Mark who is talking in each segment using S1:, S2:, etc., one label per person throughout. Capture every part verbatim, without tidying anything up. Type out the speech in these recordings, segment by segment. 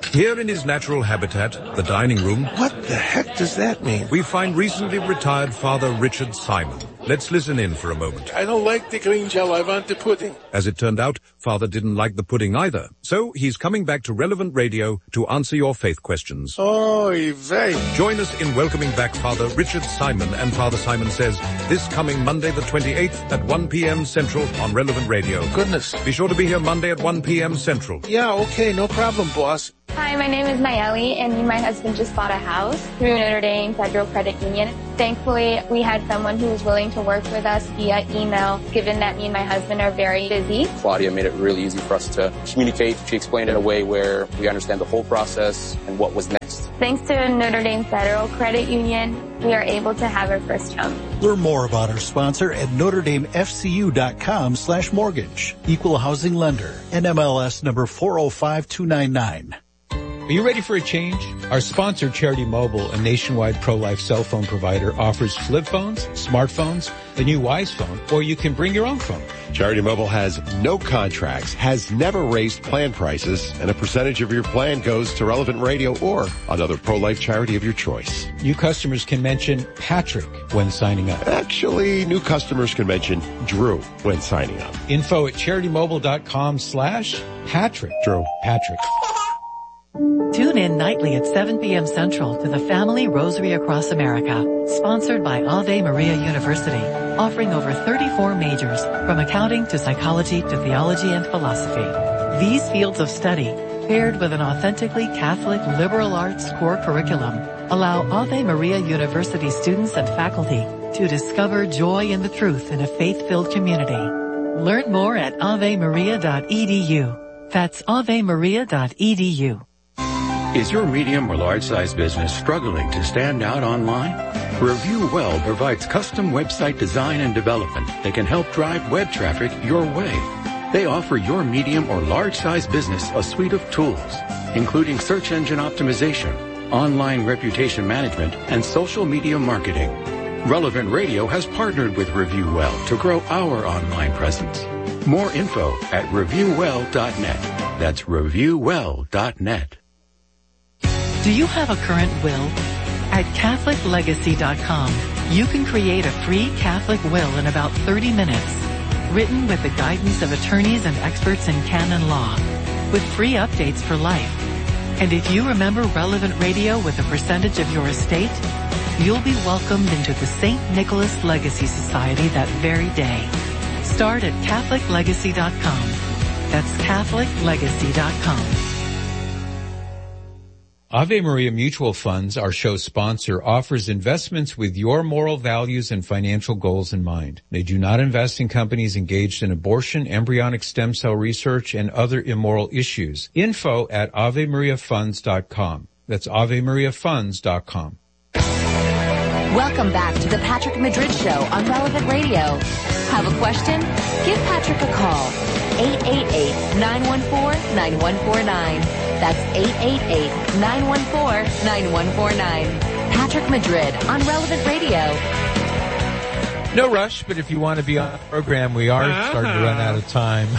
S1: Here in his natural habitat, the dining room,
S2: what the heck does that mean?
S1: we find recently retired Father Richard Simon. Let's listen in for a moment.
S2: I don't like the green jello, I want the pudding.
S1: As it turned out, Father didn't like the pudding either. So he's coming back to Relevant Radio to answer your faith questions.
S2: Oh, vey.
S1: Join us in welcoming back Father Richard Simon and Father Simon Says this coming Monday the twenty-eighth at one p.m. Central on Relevant Radio.
S2: Goodness.
S1: Be sure to be here Monday at one p.m. Central.
S2: Yeah, okay, no problem, boss.
S3: Hi, my name is Nayeli, and me and my husband just bought a house through Notre Dame Federal Credit Union. Thankfully, we had someone who was willing to work with us via email, given that me and my husband are very busy.
S4: Claudia made it really easy for us to communicate. She explained it in a way where we understand the whole process and what was next.
S3: Thanks to Notre Dame Federal Credit Union, we are able to have our first home.
S5: Learn more about our sponsor at Notre Dame F C U dot com slash mortgage. Equal housing lender. N M L S number four oh five two nine nine.
S6: Are you ready for a change? Our sponsor, Charity Mobile, a nationwide pro-life cell phone provider, offers flip phones, smartphones, the new Wise phone, or you can bring your own phone.
S7: Charity Mobile has no contracts, has never raised plan prices, and a percentage of your plan goes to Relevant Radio or another pro-life charity of your choice.
S6: New customers can mention Patrick when signing up.
S7: Actually, new customers can mention Drew when signing up.
S6: Info at CharityMobile.com slash Patrick.
S7: Drew.
S6: Patrick.
S8: Tune in nightly at seven p.m. Central to the Family Rosary Across America, sponsored by Ave Maria University, offering over thirty-four majors, from accounting to psychology to theology and philosophy. These fields of study, paired with an authentically Catholic liberal arts core curriculum, allow Ave Maria University students and faculty to discover joy in the truth in a faith-filled community. Learn more at ave maria dot e d u. That's ave maria dot e d u.
S9: Is your medium or large-size business struggling to stand out online? Review Well provides custom website design and development that can help drive web traffic your way. They offer your medium or large-size business a suite of tools, including search engine optimization, online reputation management, and social media marketing. Relevant Radio has partnered with Review Well to grow our online presence. More info at review well dot net. That's review well dot net.
S8: Do you have a current will? At Catholic Legacy dot com, you can create a free Catholic will in about thirty minutes, written with the guidance of attorneys and experts in canon law, with free updates for life. And if you remember Relevant Radio with a percentage of your estate, you'll be welcomed into the Saint Nicholas Legacy Society that very day. Start at Catholic Legacy dot com. That's Catholic Legacy dot com.
S6: Ave Maria Mutual Funds, our show sponsor, offers investments with your moral values and financial goals in mind. They do not invest in companies engaged in abortion, embryonic stem cell research, and other immoral issues. Info at ave maria funds dot com. That's ave maria funds dot com.
S10: Welcome back to the Patrick Madrid Show on Relevant Radio. Have a question? Give Patrick a call. eight eight eight, nine one four, nine one four nine. That's eight eight eight, nine one four, nine one four nine. Patrick Madrid on Relevant Radio.
S6: No rush, but if you want to be on the program, we are uh-huh. starting to run out of time.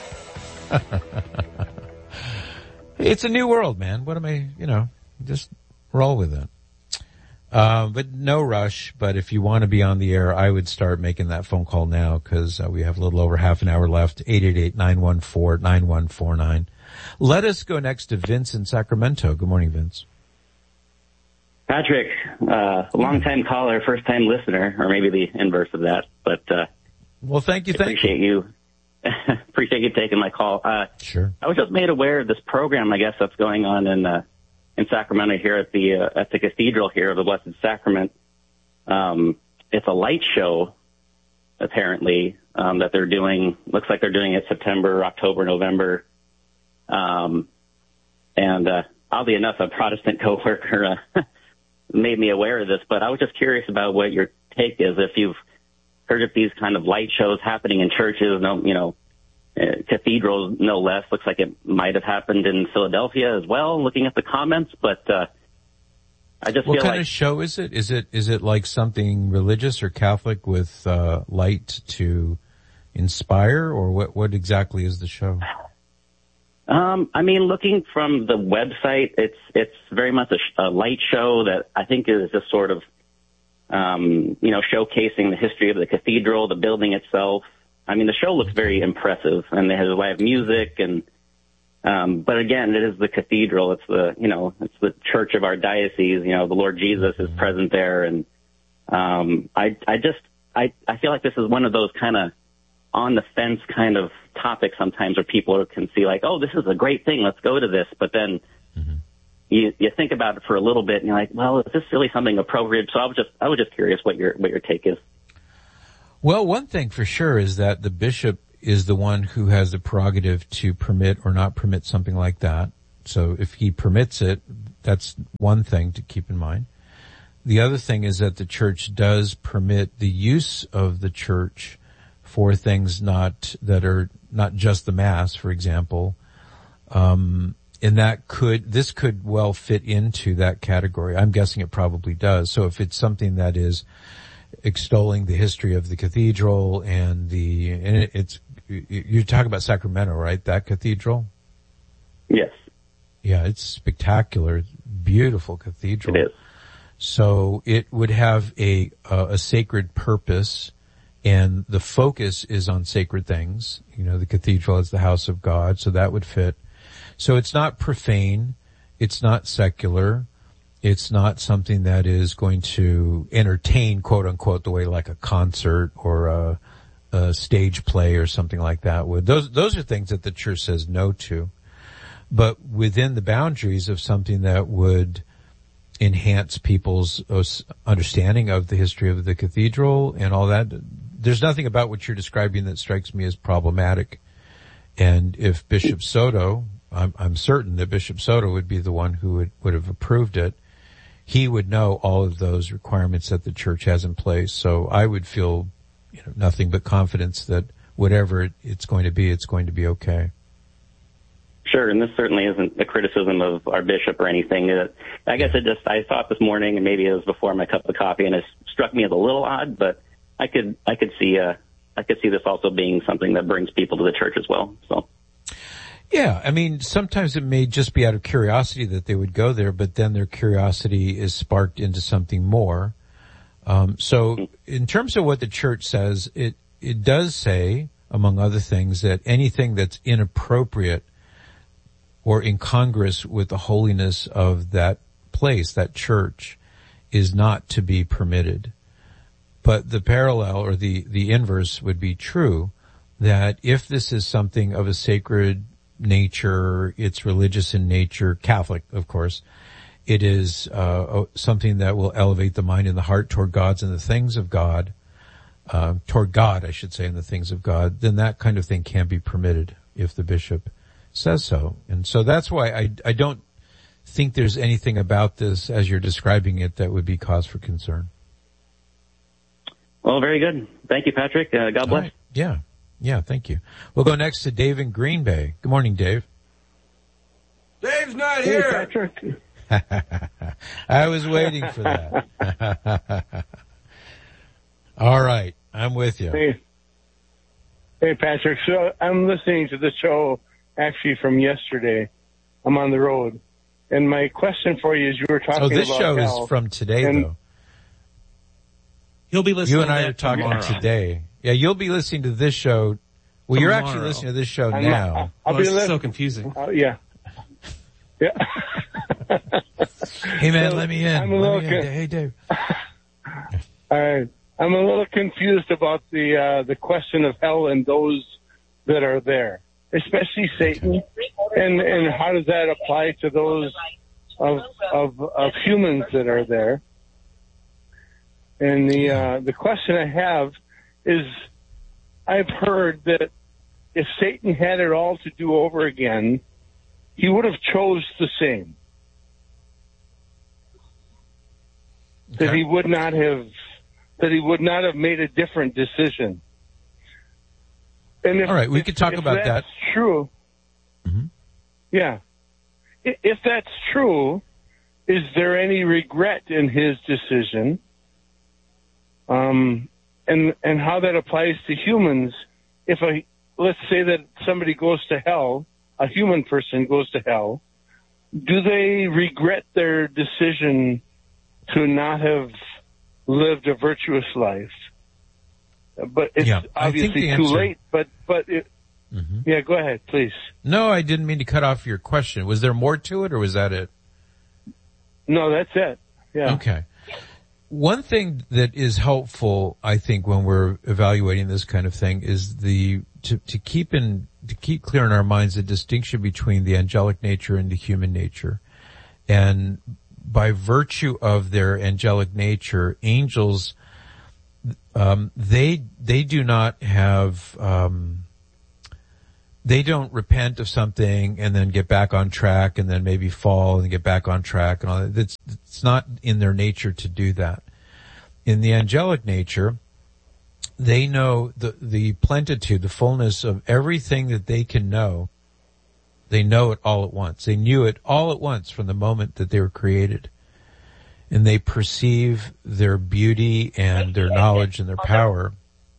S6: It's a new world, man. What am I, you know, just roll with it. Uh, but no rush. But if you want to be on the air, I would start making that phone call now because uh, we have a little over half an hour left. eight eight eight, nine one four, nine one four nine. Let us go next to Vince in Sacramento. Good morning, Vince.
S11: Patrick, uh, long-time caller, first-time listener, or maybe the inverse of that. But uh,
S6: well, thank you.
S11: I
S6: thank
S11: appreciate you. you. appreciate you taking my call. Uh,
S6: sure.
S11: I was just made aware of this program, I guess, that's going on in uh, in Sacramento here at the uh, at the Cathedral here of the Blessed Sacrament. Um, it's a light show, apparently, um, that they're doing. Looks like they're doing it September, October, November. Um, and, uh, oddly enough, a Protestant coworker, uh, made me aware of this, but I was just curious about what your take is. If you've heard of these kind of light shows happening in churches, no, you know, uh, cathedrals, no less. Looks like it might have happened in Philadelphia as well, looking at the comments, but, uh, I just
S6: what
S11: feel
S6: kind
S11: like,
S6: of show is it? Is it, is it like something religious or Catholic with, uh, light to inspire, or what, what exactly is the show?
S11: Um, I mean, looking from the website, it's it's very much a, sh- a light show that I think is just sort of, um, you know, showcasing the history of the cathedral, the building itself. I mean, the show looks very impressive, and they have live music, and um, but again, it is the cathedral. It's the you know, it's the church of our diocese. You know, the Lord Jesus is present there, and um, I I just I I feel like this is one of those kind of on the fence kind of topics sometimes where people can see like, oh, this is a great thing, let's go to this. But then mm-hmm. you, you think about it for a little bit and you're like, well, is this really something appropriate? So I was just, I was just curious what your, what your take is.
S6: Well, one thing for sure is that the bishop is the one who has the prerogative to permit or not permit something like that. So if he permits it, that's one thing to keep in mind. The other thing is that the church does permit the use of the church for things not that are not just the Mass, for example, um, and that could this could well fit into that category. I'm guessing it probably does. So if it's something that is extolling the history of the cathedral and the and it, it's you're talking about Sacramento, right? That cathedral.
S11: Yes.
S6: Yeah, it's spectacular, beautiful cathedral.
S11: It is.
S6: So it would have a uh, a sacred purpose. And the focus is on sacred things. You know, the cathedral is the house of God, so that would fit. So it's not profane. It's not secular. It's not something that is going to entertain, quote unquote, the way like a concert or a, a stage play or something like that would. Those, those are things that the church says no to. But within the boundaries of something that would enhance people's understanding of the history of the cathedral and all that, there's nothing about what you're describing that strikes me as problematic. And if Bishop Soto, I'm, I'm certain that Bishop Soto would be the one who would, would have approved it. He would know all of those requirements that the church has in place. So I would feel, you know, nothing but confidence that whatever it, it's going to be, it's going to be okay.
S11: Sure, and this certainly isn't a criticism of our bishop or anything. I guess it just, I thought this morning, and maybe it was before my cup of coffee, and it struck me as a little odd, but I could, I could see, uh, I could see this also being something that brings people to the church as well. So.
S6: Yeah, I mean, sometimes it may just be out of curiosity that they would go there, but then their curiosity is sparked into something more. Um, so in terms of what the church says, it, it does say, among other things, that anything that's inappropriate or incongruous with the holiness of that place, that church, is not to be permitted. But the parallel or the, the inverse would be true, that if this is something of a sacred nature, it's religious in nature, Catholic, of course, it is uh, something that will elevate the mind and the heart toward God's and the things of God, uh, toward God, I should say, and the things of God, then that kind of thing can be permitted if the bishop says so. And so that's why I, I don't think there's anything about this as you're describing it that would be cause for concern.
S11: Well, very good. Thank you, Patrick. Uh, God bless.
S6: Right. Yeah. Yeah, thank you. We'll go next to Dave in Green Bay. Good morning, Dave.
S12: Dave's not
S2: Hey,
S12: here.
S2: Patrick.
S6: I was waiting for that. All right. I'm with you.
S2: Hey. Hey, Patrick. So I'm listening to the show actually from yesterday. I'm on the road. And my question for you is, you were talking about
S6: Oh, this
S2: about
S6: show
S2: hell,
S6: is from today,
S2: and,
S6: though.
S12: He'll be listening.
S6: You and I
S12: to
S6: are talking
S12: tomorrow.
S6: today. Yeah, you'll be listening to this show. Well, you're actually
S12: Tomorrow.
S6: listening to this show
S2: I'm
S6: now.
S2: not- I'll, I'll
S12: Oh,
S2: be
S12: this is
S2: listening.
S12: so confusing.
S2: Oh, yeah. Yeah.
S6: Hey, man,
S2: So,
S6: let me in.
S2: I'm a
S6: Let
S2: little
S6: me in.
S2: con-
S6: Hey, Dave.
S2: All right. I'm a little confused about the uh, the question of hell and those that are there, especially Satan, and and how does that apply to those of of of humans that are there? And the uh, the question I have is, I've heard that if Satan had it all to do over again, he would have chose the same.
S6: Okay.
S2: That he would not have, that he would not have made a different decision. And if,
S6: All right, we
S2: if-
S6: could talk
S2: if
S6: about
S2: that's
S6: that.
S2: True.
S6: Mm-hmm.
S2: Yeah. I- If that's true, is there any regret in his decision? Um, and and how that applies to humans? If a let's say that somebody goes to hell a human person goes to hell, do they regret their decision to not have lived a virtuous life? But it's
S6: Yeah, I think
S2: obviously
S6: the
S2: too
S6: answer-
S2: late. But but it,
S6: Mhm.
S2: yeah, go ahead, please.
S6: No, I didn't mean to cut off your question. Was there more to it, or was that it?
S2: No, that's it. Yeah.
S6: Okay. One thing that is helpful, I think, when we're evaluating this kind of thing is the, to, to keep in, to keep clear in our minds the distinction between the angelic nature and the human nature. And by virtue of their angelic nature, angels, um, they, they do not have, um, they don't repent of something and then get back on track and then maybe fall and get back on track and all that. It's, it's not in their nature to do that. In the angelic nature, they know the, the plenitude, the fullness of everything that they can know. They know it all at once. They knew it all at once from the moment that they were created. And they perceive their beauty and their knowledge and their power.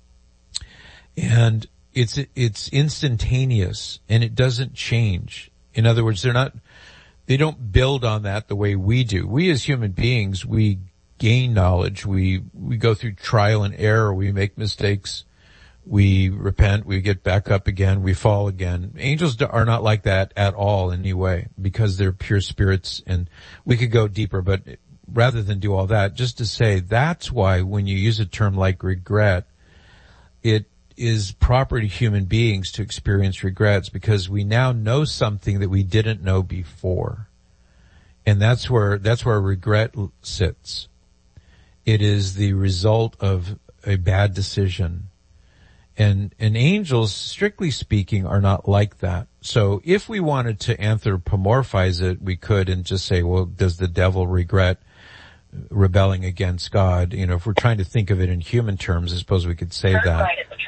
S6: And it's, it's instantaneous and it doesn't change. In other words, they're not, they don't build on that the way we do. We as human beings, we gain knowledge. We, we go through trial and error. We make mistakes. We repent. We get back up again. We fall again. Angels are not like that at all in any way because they're pure spirits, and we could go deeper, but rather than do all that, just to say that's why when you use a term like regret, it is proper to human beings to experience regrets because we now know something that we didn't know before. And that's where, that's where regret sits. It is the result of a bad decision. And, and angels, strictly speaking, are not like that. So if we wanted to anthropomorphize it, we could and just say, well, does the devil regret rebelling against God? You know, if we're trying to think of it in human terms, I suppose we could say that.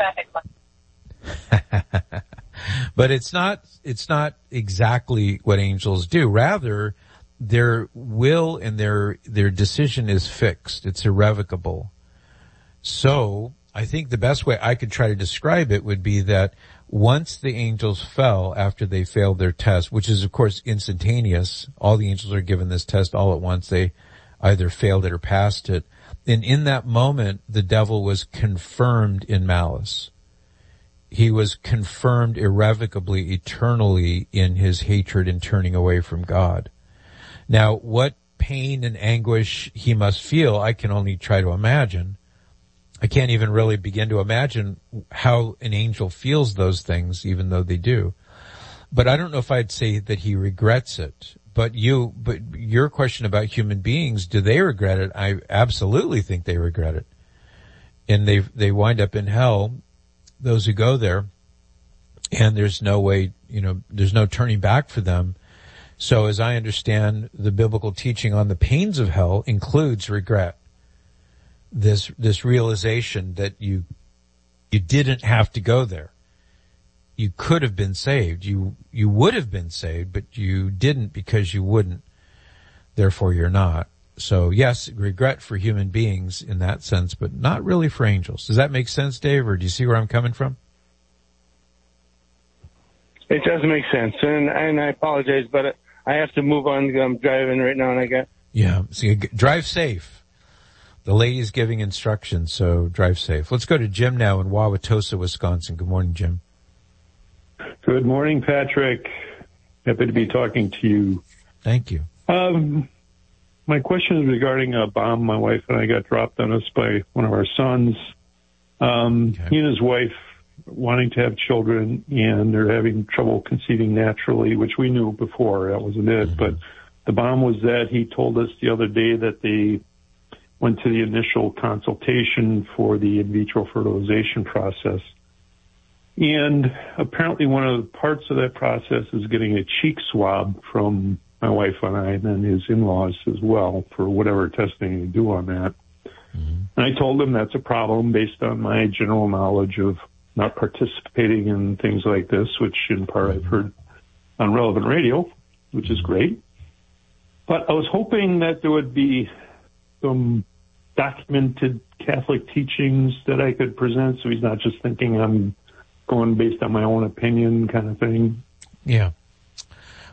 S6: But it's not, it's not exactly what angels do. Rather, their will and their, their decision is fixed. It's irrevocable. So, I think the best way I could try to describe it would be that once the angels fell after they failed their test, which is of course instantaneous, all the angels are given this test all at once. They either failed it or passed it. And in that moment, the devil was confirmed in malice. He was confirmed irrevocably, eternally in his hatred and turning away from God. Now, what pain and anguish he must feel, I can only try to imagine. I can't even really begin to imagine how an angel feels those things, even though they do. But I don't know if I'd say that he regrets it. But you, but your question about human beings, do they regret it? I absolutely think they regret it. And they, they wind up in hell, those who go there, and there's no way, you know, there's no turning back for them. So as I understand, the biblical teaching on the pains of hell includes regret. This, this realization that you, you didn't have to go there. You could have been saved. You, you would have been saved, but you didn't because you wouldn't. Therefore you're not. So yes, regret for human beings in that sense, but not really for angels. Does that make sense, Dave, or do you see where I'm coming from?
S2: It does make sense, and and I apologize, but I have to move on. I'm driving right now, and I got
S6: yeah. So drive safe. The lady's giving instructions, so drive safe. Let's go to Jim now in Wauwatosa, Wisconsin. Good morning, Jim.
S13: Good morning, Patrick. Happy to be talking to you.
S6: Thank you.
S13: Um, my question is regarding a bomb my wife and I got dropped on us by one of our sons. Um, okay. He and his wife wanting to have children, and they're having trouble conceiving naturally, which we knew before. That wasn't it. Mm-hmm. But the bomb was that he told us the other day that they went to the initial consultation for the in vitro fertilization process. And apparently one of the parts of that process is getting a cheek swab from my wife and I, and then his in-laws as well, for whatever testing you do on that. Mm-hmm. And I told him that's a problem based on my general knowledge of not participating in things like this, which in part I've heard on Relevant Radio, which is great. But I was hoping that there would be some documented Catholic teachings that I could present, so he's not just thinking I'm going based on my own opinion kind of thing.
S6: Yeah.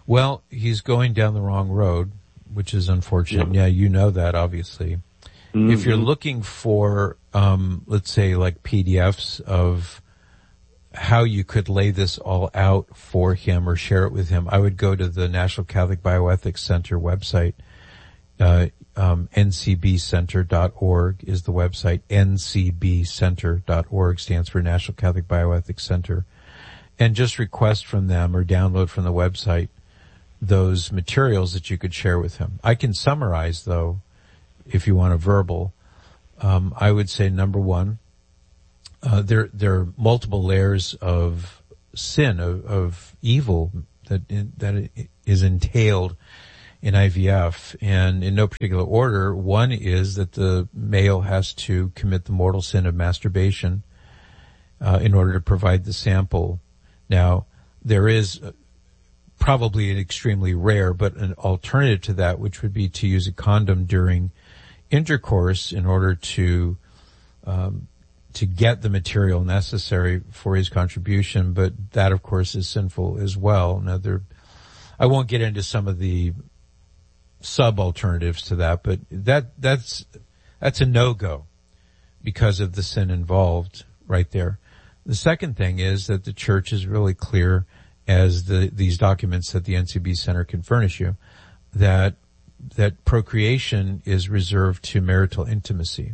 S6: Well, he's going down the wrong road, which is unfortunate. Yeah, you know that, obviously. Mm-hmm. If you're looking for, um, let's say, like P D Fs of how you could lay this all out for him or share it with him, I would go to the National Catholic Bioethics Center website. Uh, um, N C B center dot org is the website. N C B center dot org stands for National Catholic Bioethics Center. And just request from them or download from the website those materials that you could share with him. I can summarize, though, if you want a verbal. Um, I would say, number one, uh, there there are multiple layers of sin, of, of evil that that is entailed in I V F, and in no particular order. One is that the male has to commit the mortal sin of masturbation uh, in order to provide the sample. Now, there is probably an extremely rare, but an alternative to that, which would be to use a condom during intercourse in order to um, to get the material necessary for his contribution. But that, of course, is sinful as well. Now, there, I won't get into some of the sub-alternatives to that, but that that's that's a no-go because of the sin involved right there. The second thing is that the church is really clear, as the these documents that the N C B Center can furnish you, that that procreation is reserved to marital intimacy.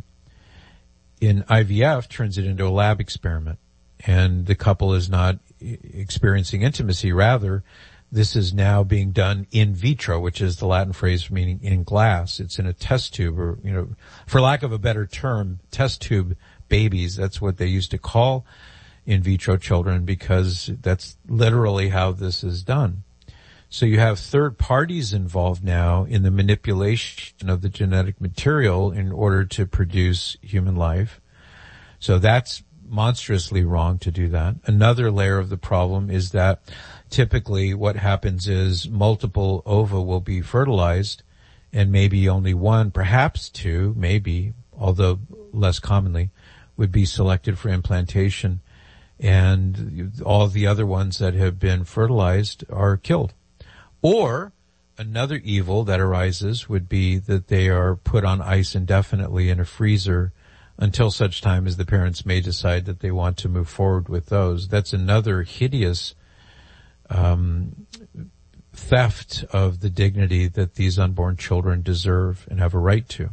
S6: In I V F, turns it into a lab experiment, and the couple is not experiencing intimacy. Rather, this is now being done in vitro, which is the Latin phrase meaning in glass. It's in a test tube, or, you know, for lack of a better term, test tube babies. That's what they used to call in vitro children, because that's literally how this is done. So you have third parties involved now in the manipulation of the genetic material in order to produce human life. So that's monstrously wrong to do that. Another layer of the problem is that typically what happens is multiple ova will be fertilized, and maybe only one, perhaps two, maybe, although less commonly, would be selected for implantation, and all the other ones that have been fertilized are killed. Or another evil that arises would be that they are put on ice indefinitely in a freezer until such time as the parents may decide that they want to move forward with those. That's another hideous um, theft of the dignity that these unborn children deserve and have a right to.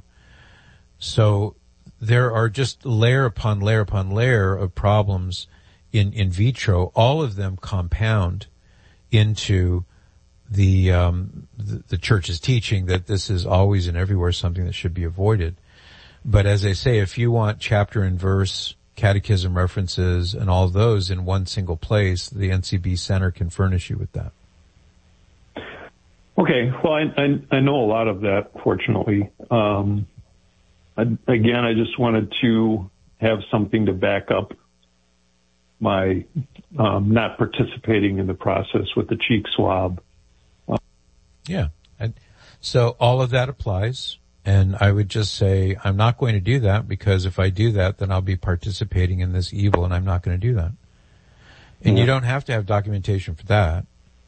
S6: So there are just layer upon layer upon layer of problems in in vitro. All of them compound into the, um, the the church's teaching that this is always and everywhere something that should be avoided. But as I say, if you want chapter and verse, catechism references, and all those in one single place, the N C B Center can furnish you with that.
S13: Okay, well, I I, I know a lot of that, fortunately. Um, I, again, I just wanted to have something to back up my um, not participating in the process with the cheek swab.
S6: Yeah. And so all of that applies. And I would just say, I'm not going to do that, because if I do that, then I'll be participating in this evil, and I'm not going to do that. And yeah. You don't have to have documentation for that.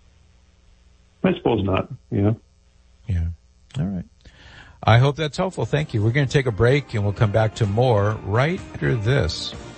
S13: I suppose not, yeah.
S6: Yeah. All right. I hope that's helpful. Thank you. We're going to take a break, and we'll come back to more right after this.